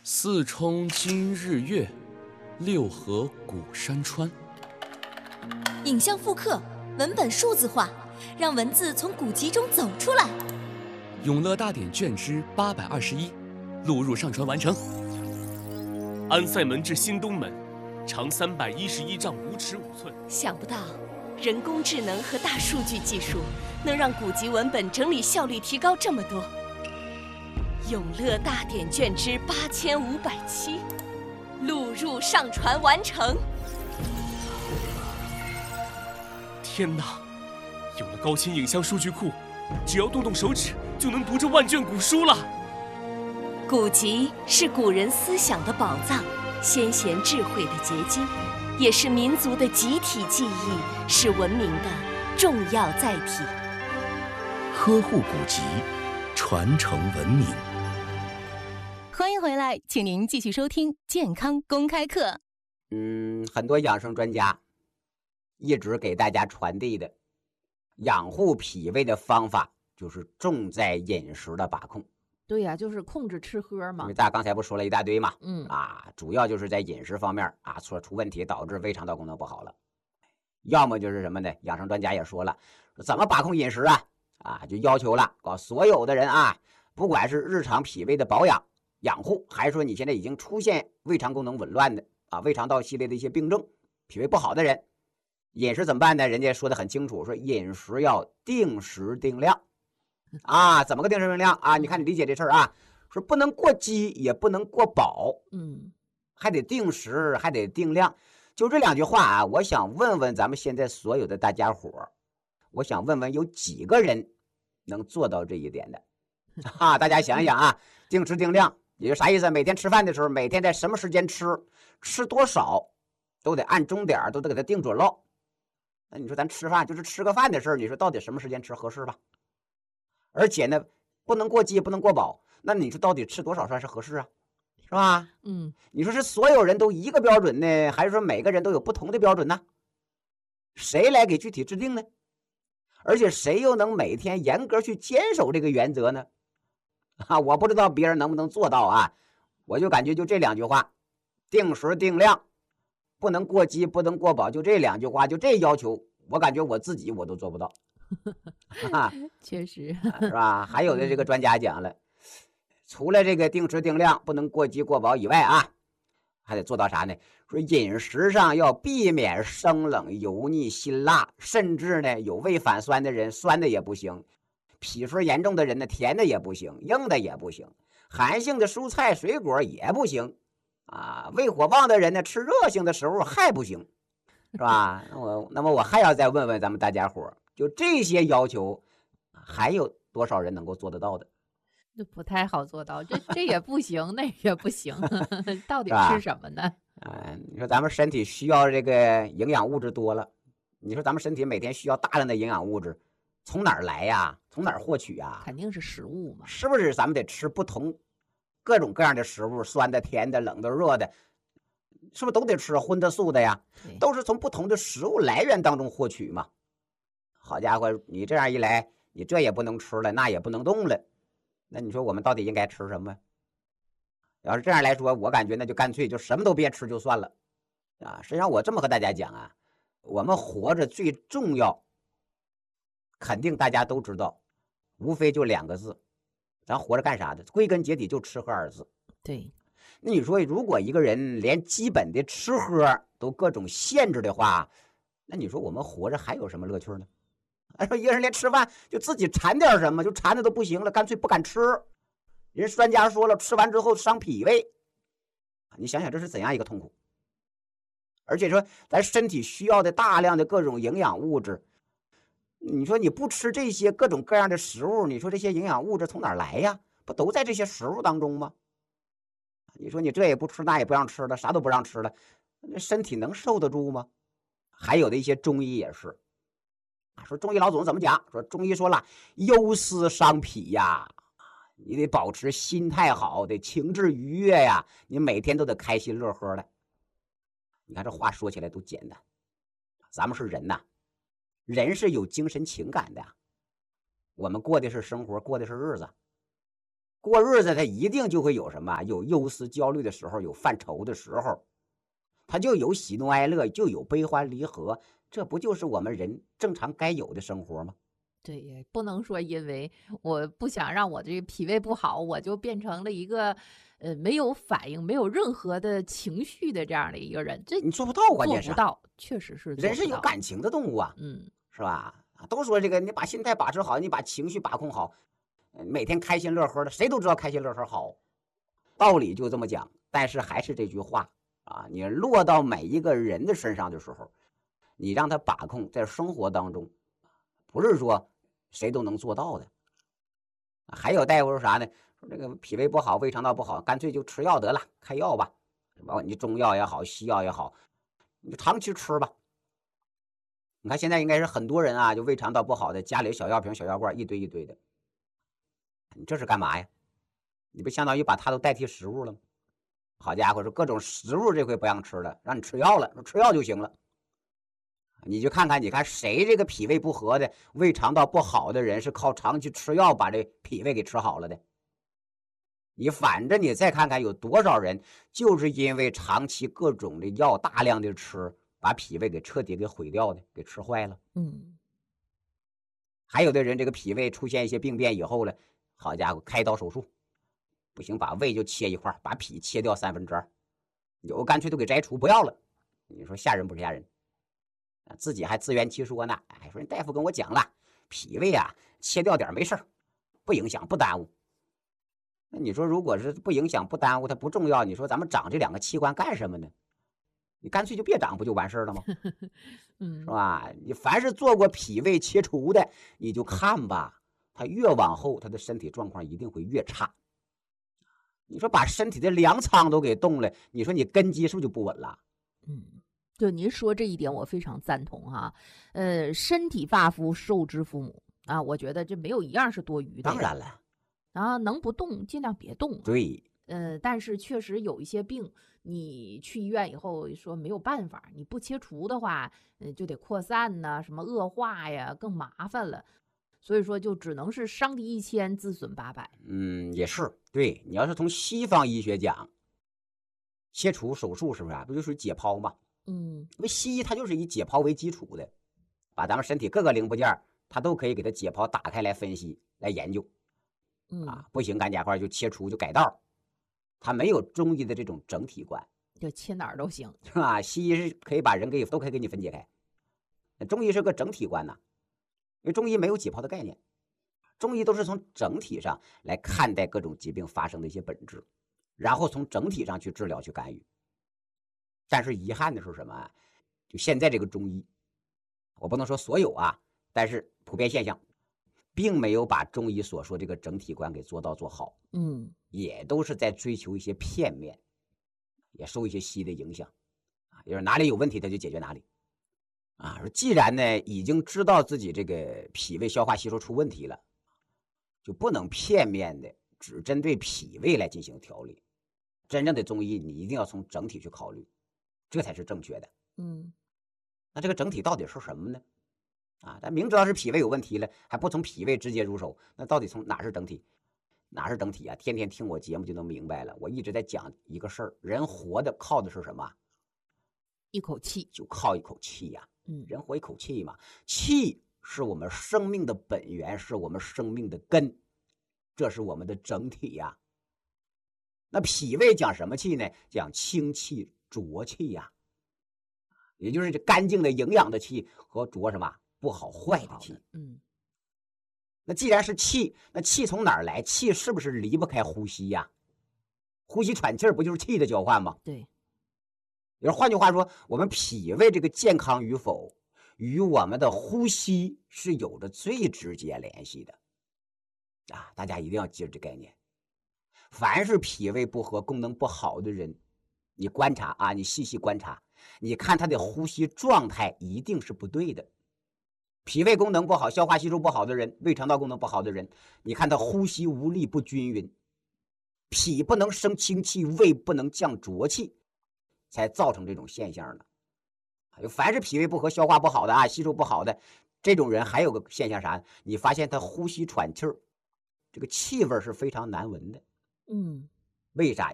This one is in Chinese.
四冲今日月，六合古山川。 影像复刻，文本数字化，让文字从古籍中走出来。 永乐大典卷之821，录入上传完成。安塞门至新东门，长311丈5尺5寸。 想不到，人工智能和大数据技术能让古籍文本整理效率提高这么多。永乐大典卷之8507，录入上传完成。 天哪！有了高清影像数据库，只要动动手指就能读这万卷古书了。 古籍是古人思想的宝藏，先贤智慧的结晶，也是民族的集体记忆，是文明的重要载体。 呵护古籍，传承文明。 欢迎回来，请您继续收听健康公开课。 很多养生专家一直给大家传递的养护脾胃的方法，就是重在饮食的把控。 对呀，就是控制吃喝嘛。 因为大家刚才不说了一大堆嘛，主要就是在饮食方面出问题，导致胃肠道功能不好了。要么就是什么呢？养生专家也说了，怎么把控饮食就要求了所有的人不管是日常脾胃的保养养护，还是说你现在已经出现胃肠功能紊乱的胃肠道系列的一些病症，脾胃不好的人，饮食怎么办呢？人家说的很清楚，说饮食要定时定量怎么个定时定量你看你理解这事儿说不能过饥也不能过饱，还得定时还得定量。就这两句话我想问问咱们现在所有的大家伙，我想问问有几个人能做到这一点的大家想一想定时定量也就啥意思？每天吃饭的时候，每天在什么时间吃多少都得按钟点，都得给它定准了。那你说咱吃饭就是吃个饭的事儿，你说到底什么时间吃合适吧？而且呢，不能过饥不能过饱，那你说到底吃多少算是合适是吧？你说是所有人都一个标准呢，还是说每个人都有不同的标准呢？谁来给具体制定呢？而且谁又能每天严格去坚守这个原则呢？我不知道别人能不能做到我就感觉就这两句话，定时定量，不能过饥不能过饱，就这两句话，就这要求，我感觉我自己我都做不到确实是吧？还有的这个专家讲了，除了这个定时定量不能过饥过饱以外还得做到啥呢？说饮食上要避免生冷油腻辛辣，甚至呢有胃反酸的人酸的也不行，脾湿严重的人呢甜的也不行，硬的也不行，寒性的蔬菜水果也不行胃火旺的人呢吃热性的食物还不行，是吧？那么我还要再问问咱们大家伙，就这些要求还有多少人能够做得到的？ 这不太好做到，这也不行那也不行到底吃什么呢？ 你说咱们身体需要这个营养物质多了，你说咱们身体每天需要大量的营养物质，从哪儿来从哪儿获取肯定是食物嘛， 是不是？咱们得吃不同各种各样的食物，酸的甜的冷的热的，是不是都得吃？荤的素的都是从不同的食物来源当中获取嘛。好家伙，你这样一来，你这也不能吃了，那也不能动了，那你说我们到底应该吃什么？要是这样来说，我感觉那就干脆就什么都别吃就算了实际上我这么和大家讲我们活着最重要，肯定大家都知道，无非就两个字，咱活着干啥的？归根结底就吃喝二字。 对， 那你说如果一个人连基本的吃喝都各种限制的话，那你说我们活着还有什么乐趣呢？说一个人连吃饭就自己馋点什么，就馋的都不行了，干脆不敢吃。人专家说了，吃完之后伤脾胃，你想想这是怎样一个痛苦？而且说咱身体需要的大量的各种营养物质，你说你不吃这些各种各样的食物，你说这些营养物质从哪儿来不都在这些食物当中吗？你说你这也不吃那也不让吃了，啥都不让吃了，身体能受得住吗？还有的一些中医也是说中医老总怎么讲？说中医说了，忧思伤脾你得保持心态好，得情志愉悦你每天都得开心乐呵的。你看这话说起来都简单，咱们是人人是有精神情感的我们过的是生活，过的是日子， 过日子他一定就会有什么，有忧思焦虑的时候，有犯愁的时候，他就有喜怒哀乐，就有悲欢离合，这不就是我们人正常该有的生活吗？ 对，也不能说因为我不想让我这个脾胃不好，我就变成了一个没有反应、没有任何的情绪的这样的一个人。这你做不到，关键是做不到，确实是人是有感情的动物啊，是吧？都说这个，你把心态把持好，你把情绪把控好，每天开心乐呵的，谁都知道开心乐呵好，道理就这么讲。但是还是这句话啊，你落到每一个人的身上的时候，你让他把控，在生活当中，不是说谁都能做到的。还有大夫说啥呢？说这个脾胃不好，胃肠道不好，干脆就吃药得了，开药吧，你中药也好，西药也好，你就长期吃吧。你看现在应该是很多人啊，就胃肠道不好的，家里小药瓶、小药罐一堆一堆的。你这是干嘛呀？你不相当于把它都代替食物了吗？好家伙，说各种食物这回不让吃了，让你吃药了，说吃药就行了。你就看看，你看谁这个脾胃不和的、胃肠道不好的人是靠长期吃药把这脾胃给吃好了的？你反着你再看看有多少人就是因为长期各种的药大量的吃，把脾胃给彻底给毁掉的，给吃坏了。还有的人这个脾胃出现一些病变以后了，好家伙，开刀手术，不行把胃就切一块，把脾切掉2/3，有干脆都给摘除不要了。你说吓人不吓人？自己还自圆其说呢，哎，说人大夫跟我讲了，脾胃啊切掉点没事不影响不耽误。那你说如果是不影响不耽误，它不重要，你说咱们长这2个器官干什么呢？你干脆就别长不就完事了吗？是吧？你凡是做过脾胃切除的，你就看吧，他越往后他的身体状况一定会越差。你说把身体的粮仓都给动了，你说你根基是不是就不稳了？ 就您说这一点我非常赞同哈。身体发肤受之父母啊，我觉得这没有一样是多余的。 当然了， 啊，能不动尽量别动。 对， 但是确实有一些病，你去医院以后说没有办法，你不切除的话，就得扩散呐，什么恶化呀，更麻烦了。所以说就只能是伤敌1000，自损800。 也是对。你要是从西方医学讲，切除手术是不是不就是解剖吗？因为西医它就是以解剖为基础的，把咱们身体各个零部件它都可以给它解剖打开来分析来研究。不行干甲块就切除就改道，它没有中医的这种整体观， 就切哪儿都行， 是吧？西医是可以把人都可以给你分解开，中医是个整体观呐，因为中医没有解剖的概念，中医都是从整体上来看待各种疾病发生的一些本质，然后从整体上去治疗去干预。但是遗憾的是什么？就现在这个中医，我不能说所有啊，但是普遍现象，并没有把中医所说这个整体观给做好。也都是在追求一些片面，也受一些西医的影响就是哪里有问题他就解决哪里既然呢已经知道自己这个脾胃消化吸收出问题了，就不能片面的只针对脾胃来进行调理。真正的中医你一定要从整体去考虑，这才是正确的。那这个整体到底是什么呢？咱明知道是脾胃有问题了，还不从脾胃直接入手，那到底从哪是整体？哪是整体啊？天天听我节目就能明白了。我一直在讲一个事儿，人活的靠的是什么？ 一口气， 就靠一口气呀。人活一口气嘛，气是我们生命的本源，是我们生命的根，这是我们的整体呀。那脾胃讲什么气呢？讲清气、浊气呀，也就是这干净的营养的气和浊什么不好坏的气。那既然是气，那气从哪儿来？气是不是离不开呼吸呀？呼吸喘气儿不就是气的交换吗？ 对。 也换句话说，我们脾胃这个健康与否，与我们的呼吸是有着最直接联系的。大家一定要记住这概念。凡是脾胃不和、功能不好的人，你观察你细细观察，你看他的呼吸状态一定是不对的。脾胃功能不好、消化吸收不好的人，胃肠道功能不好的人，你看他呼吸无力、不均匀，脾不能生清气，胃不能降浊气，才造成这种现象的。凡是脾胃不和、消化不好的吸收不好的这种人，还有个现象啥？你发现他呼吸喘气儿， 这个气味是非常难闻的。 嗯， 为啥？